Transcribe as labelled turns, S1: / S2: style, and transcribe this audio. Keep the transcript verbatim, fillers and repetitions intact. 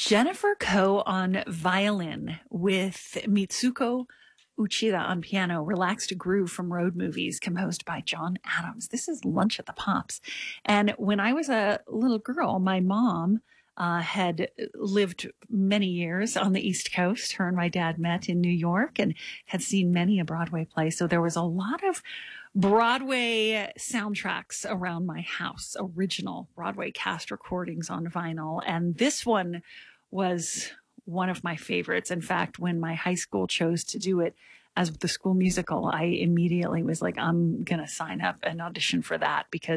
S1: Jennifer Koh on violin with Mitsuko Uchida on piano, Relaxed Groove from Road Movies, composed by John Adams. This is Lunch at the Pops. And when I was a little girl, my mom uh, had lived many years on the East Coast. Her and my dad met in New York and had seen many a Broadway play. So there was a lot of Broadway soundtracks around my house, original Broadway cast recordings on vinyl. And this one was one of my favorites. In fact, when my high school chose to do it as the school musical, I immediately was like, I'm going to sign up and audition for that because